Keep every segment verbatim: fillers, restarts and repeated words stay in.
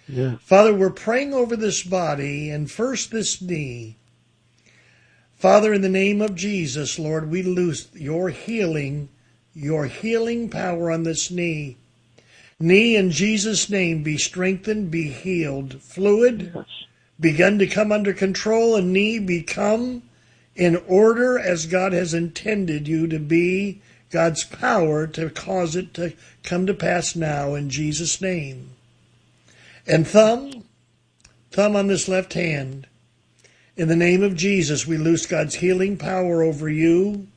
Yeah. Father, we're praying over this body and first this knee. Father, in the name of Jesus, Lord, we loose your healing, your healing power on this knee. Knee, in Jesus' name, be strengthened, be healed. Fluid, Yes. begun to come under control, and knee, become in order as God has intended you to be. God's power to cause it to come to pass now in Jesus' name. And thumb, thumb on this left hand. In the name of Jesus, we loose God's healing power over you.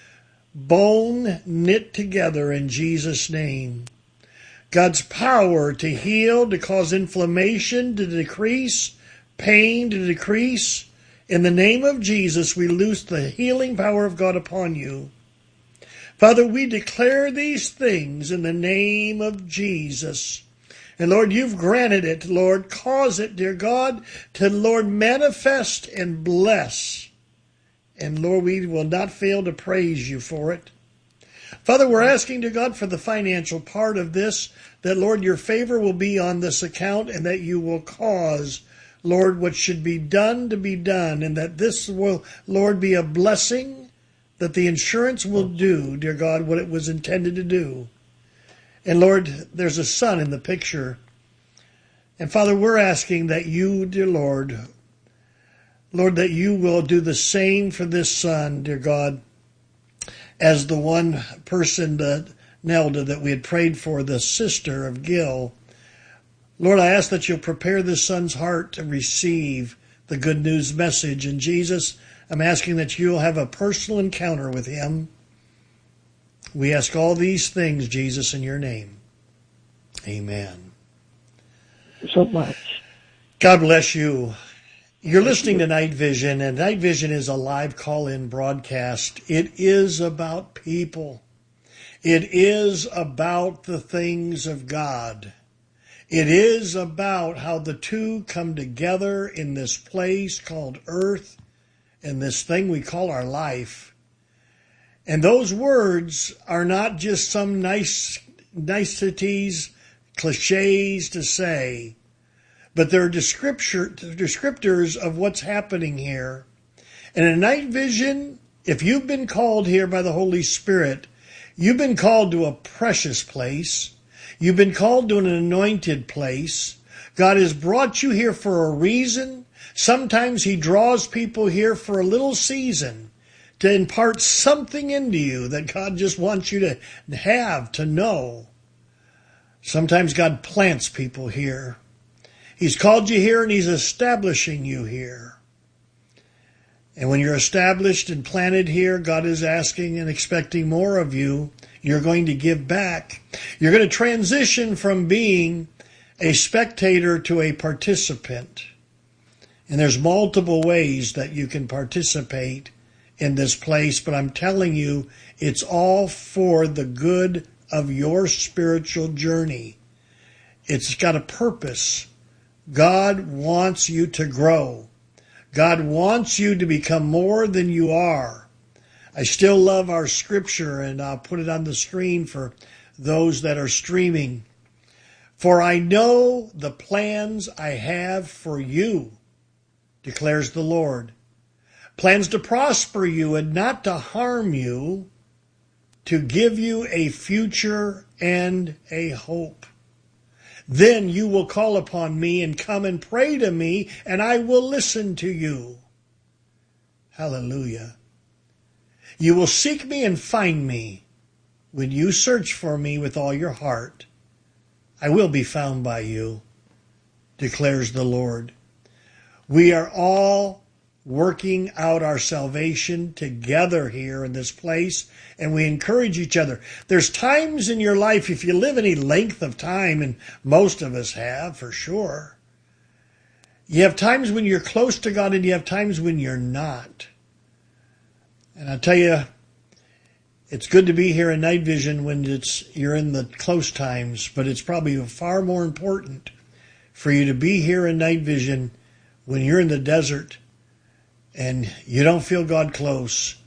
Bone knit together in Jesus' name. God's power to heal, to cause inflammation to decrease, pain to decrease. In the name of Jesus, we loose the healing power of God upon you. Father, we declare these things in the name of Jesus. And Lord, you've granted it, Lord. Cause it, dear God, to, Lord, manifest and bless. And Lord, we will not fail to praise you for it. Father, we're asking to God for the financial part of this, that, Lord, your favor will be on this account and that you will cause, Lord, what should be done to be done, and that this will, Lord, be a blessing, that the insurance will do, dear God, what it was intended to do. And Lord, there's a son in the picture. And Father, we're asking that you, dear Lord, Lord, that you will do the same for this son, dear God, as the one person, that Nelda, that we had prayed for, the sister of Gil. Lord, I ask that you'll prepare this son's heart to receive the good news message. And Jesus, I'm asking that you'll have a personal encounter with him. We ask all these things, Jesus, in your name. Amen. So much. God bless you. You're listening to Night Vision, and Night Vision is a live call-in broadcast. It is about people. It is about the things of God. It is about how the two come together in this place called earth and this thing we call our life. And those words are not just some nice niceties, cliches to say, but they're descriptors of what's happening here. And in Night Vision, if you've been called here by the Holy Spirit, you've been called to a precious place. You've been called to an anointed place. God has brought you here for a reason. Sometimes he draws people here for a little season to impart something into you that God just wants you to have, to know. Sometimes God plants people here. He's called you here and he's establishing you here. And when you're established and planted here, God is asking and expecting more of you. You're going to give back. You're going to transition from being a spectator to a participant. And there's multiple ways that you can participate in this place, but I'm telling you, it's all for the good of your spiritual journey. It's got a purpose. God wants you to grow. God wants you to become more than you are. I still love our scripture, and I'll put it on the screen for those that are streaming. For I know the plans I have for you, declares the Lord. Plans to prosper you and not to harm you, to give you a future and a hope. Then you will call upon me and come and pray to me, and I will listen to you. Hallelujah. You will seek me and find me when you search for me with all your heart. I will be found by you, declares the Lord. We are all working out our salvation together here in this place, and we encourage each other. There's times in your life, if you live any length of time, and most of us have for sure, you have times when you're close to God and you have times when you're not. And I tell you, it's good to be here in Night Vision when it's you're in the close times, but it's probably far more important for you to be here in Night Vision when you're in the desert and you don't feel God close.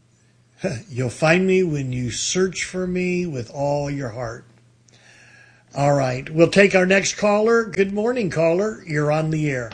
You'll find me when you search for me with all your heart. All right. We'll take our next caller. Good morning, caller. You're on the air.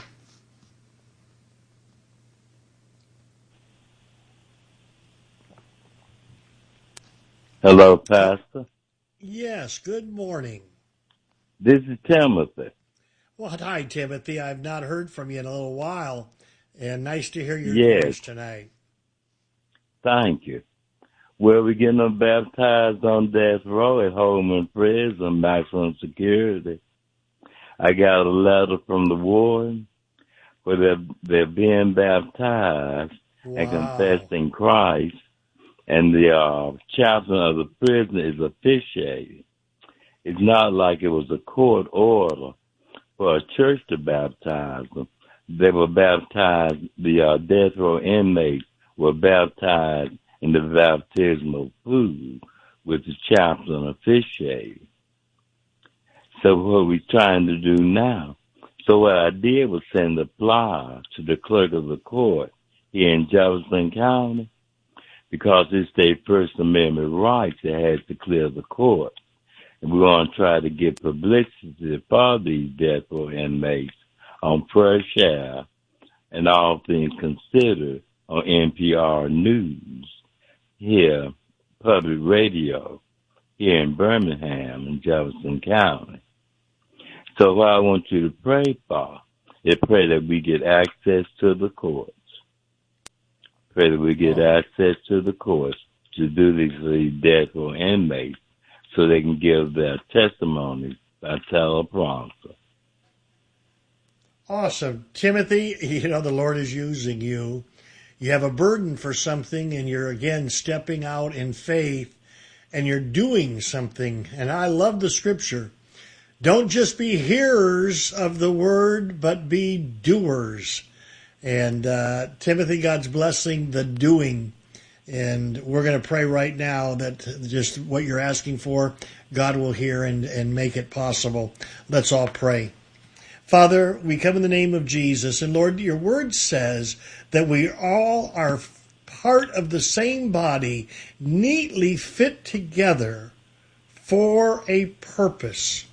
Hello, Pastor. Yes, good morning. This is Timothy. Well, hi, Timothy. I've not heard from you in a little while, and nice to hear your Yes, voice tonight. thank you. Well, we're getting them baptized on death row at home in prison, maximum security. I got a letter from the warden where they're, they're being baptized and Wow. confessing Christ, and the uh, chaplain of the prison is officiating. It's not like it was a court order for a church to baptize them. They were baptized, the uh, death row inmates were baptized in the baptismal pool with the chaplain officiating. So what we're trying to do now, so what I did was send a flyer to the clerk of the court here in Jefferson County, because it's their First Amendment rights that had to clear the court. And we're going to try to get publicity for these death row inmates on Fresh Air and All Things Considered on N P R News here, public radio here in Birmingham and Jefferson County. So what I want you to pray for is pray that we get access to the courts. Pray that we get Oh. access to the courts to do these, these death row inmates so they can give their testimonies by teleprompter. Awesome. Timothy, you know, the Lord is using you. You have a burden for something, and you're, again, stepping out in faith, and you're doing something. And I love the scripture. Don't just be hearers of the word, but be doers. And uh, Timothy, God's blessing the doing. And we're going to pray right now that just what you're asking for, God will hear and, and make it possible. Let's all pray. Father, we come in the name of Jesus. And Lord, your word says that we all are part of the same body, neatly fit together for a purpose.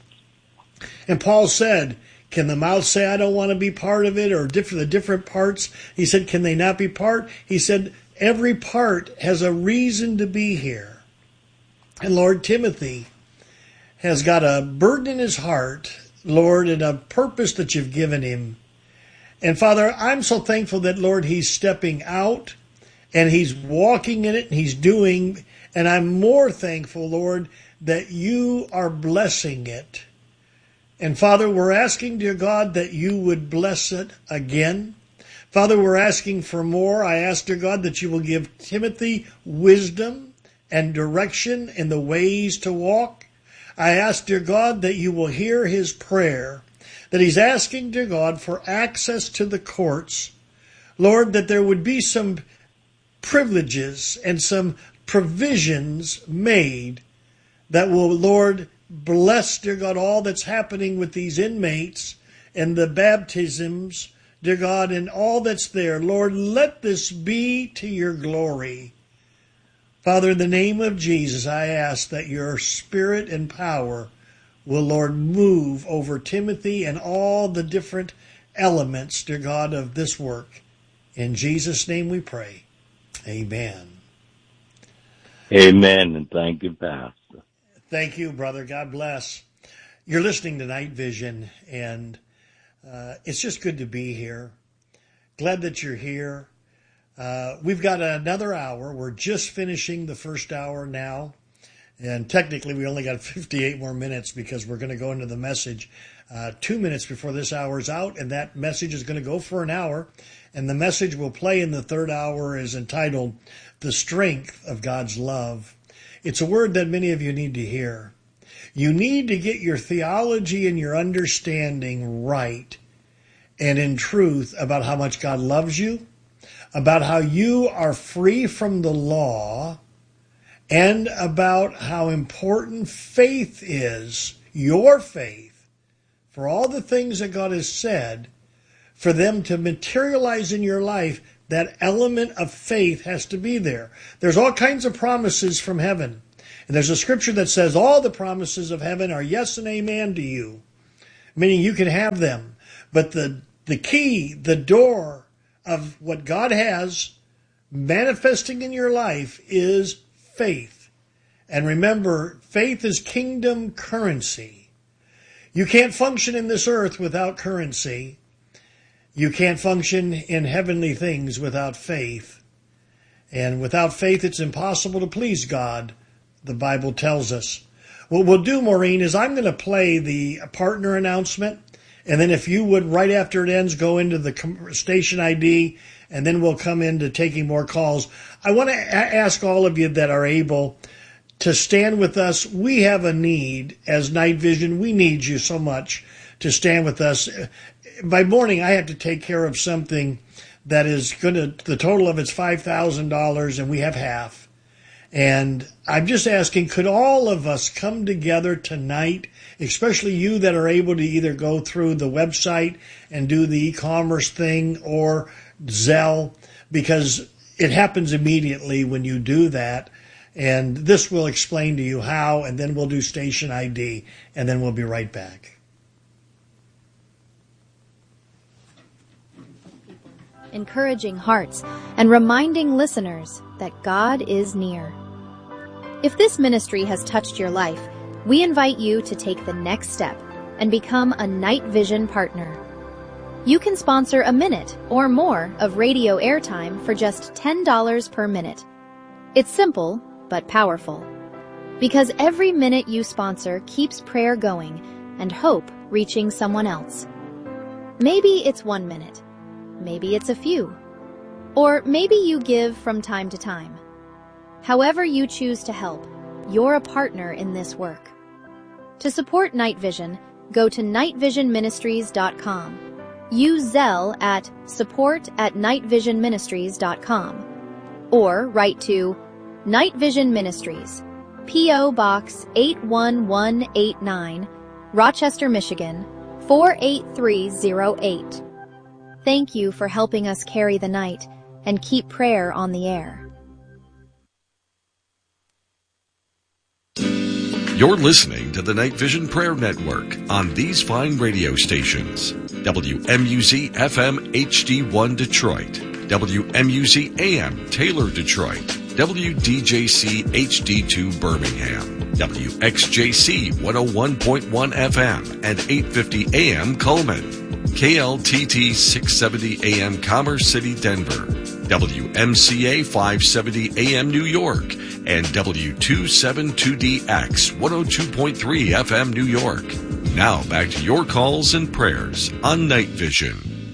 And Paul said, can the mouth say, I don't want to be part of it, or different, the different parts? He said, can they not be part? He said, every part has a reason to be here. And Lord, Timothy has got a burden in his heart, Lord, and a purpose that you've given him. And Father, I'm so thankful that, Lord, he's stepping out and he's walking in it and he's doing. And I'm more thankful, Lord, that you are blessing it. And Father, we're asking, dear God, that you would bless it again. Father, we're asking for more. I ask, dear God, that you will give Timothy wisdom and direction in the ways to walk. I ask, dear God, that you will hear his prayer, that he's asking, dear God, for access to the courts. Lord, that there would be some privileges and some provisions made that will, Lord, bless, dear God, all that's happening with these inmates and the baptisms, dear God, and all that's there. Lord, let this be to your glory. Father, in the name of Jesus, I ask that your spirit and power will, Lord, move over Timothy and all the different elements, dear God, of this work. In Jesus' name we pray. Amen. Amen, and thank you, Pastor. Thank you, brother. God bless. You're listening to Night Vision, and uh, it's just good to be here. Glad that you're here. Uh, we've got another hour. We're just finishing the first hour now. And technically, we only got fifty-eight more minutes because we're going to go into the message uh, two minutes before this hour's out. And that message is going to go for an hour. And the message we'll play in the third hour is entitled, The Strength of God's Love. It's a word that many of you need to hear. You need to get your theology and your understanding right and in truth about how much God loves you, about how you are free from the law, and about how important faith is, your faith, for all the things that God has said, for them to materialize in your life. That element of faith has to be there. There's all kinds of promises from heaven. And there's a scripture that says all the promises of heaven are yes and amen to you, meaning you can have them. But the, the key, the door of what God has manifesting in your life is faith. And remember, faith is kingdom currency. You can't function in this earth without currency. You can't function in heavenly things without faith. And without faith, it's impossible to please God, the Bible tells us. What we'll do, Maureen, is I'm going to play the partner announcement. And then if you would, right after it ends, go into the station I D, and then we'll come into taking more calls. I want to a- ask all of you that are able to stand with us. We have a need as Night Vision. We need you so much to stand with us. By morning, I have to take care of something that is going to, the total of it's five thousand dollars, and we have half. And I'm just asking, could all of us come together tonight, especially you that are able to either go through the website and do the e-commerce thing or Zelle, because it happens immediately when you do that. And this will explain to you how, and then we'll do station I D, and then we'll be right back. Encouraging hearts and reminding listeners that God is near. If this ministry has touched your life, we invite you to take the next step and become a Night Vision partner. You can sponsor a minute or more of radio airtime for just ten dollars per minute. It's simple but powerful, because every minute you sponsor keeps prayer going and hope reaching someone else. Maybe it's one minute. Maybe it's a few. Or maybe you give from time to time. However you choose to help, you're a partner in this work. To support Night Vision, go to night vision ministries dot com. Use Zelle at support at night vision ministries dot com. Or write to Night Vision Ministries, P O Box eight one one eight nine, Rochester, Michigan, four eight three zero eight. Thank you for helping us carry the night and keep prayer on the air. You're listening to the Night Vision Prayer Network on these fine radio stations. W M U Z F M H D one Detroit, W M U Z A M Taylor, Detroit, W D J C H D two Birmingham, W X J C one oh one point one F M and eight fifty A M Coleman, K L T T six seventy A M Commerce City, Denver, W M C A five seventy A M New York, and W two seventy-two D X one oh two point three F M New York. Now back to your calls and prayers on Night Vision.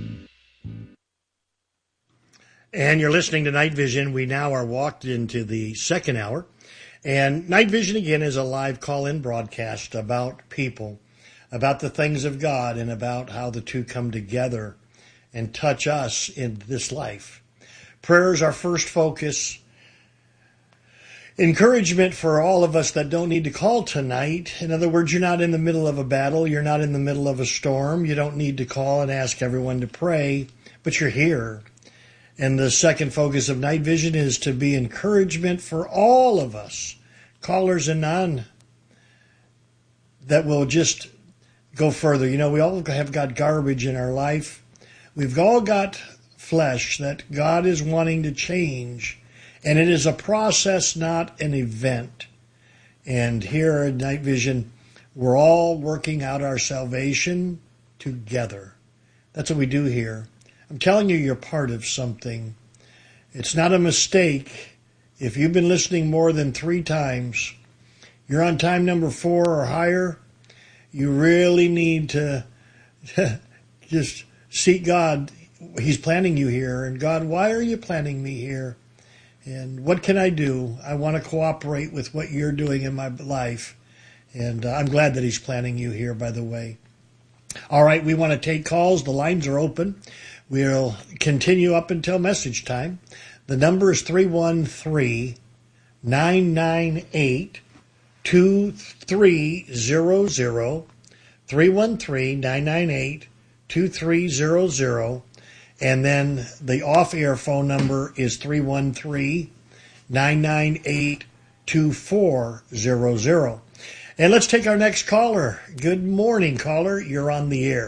And you're listening to Night Vision. We now are walked into the second hour. And Night Vision, again, is a live call-in broadcast about people, about the things of God, and about how the two come together and touch us in this life. Prayer is our first focus. Encouragement for all of us that don't need to call tonight. In other words, you're not in the middle of a battle. You're not in the middle of a storm. You don't need to call and ask everyone to pray, but you're here. And the second focus of Night Vision is to be encouragement for all of us, callers and none, that will just go further. You know, we all have got garbage in our life. We've all got flesh that God is wanting to change. And it is a process, not an event. And here at Night Vision, we're all working out our salvation together. That's what we do here. I'm telling you, you're part of something. It's not a mistake. If you've been listening more than three times, you're on time number four or higher, you really need to just seek God. He's planning you here. And God, why are you planning me here? And what can I do? I want to cooperate with what you're doing in my life. And uh, I'm glad that he's planning you here, by the way. All right, we want to take calls. The lines are open. We'll continue up until message time. The number is three one three, nine nine eight, two three zero zero, three one three, nine nine eight, two three zero zero. And then the off-air phone number is three one three, nine nine eight, two four zero zero. And let's take our next caller. Good morning, caller. You're on the air.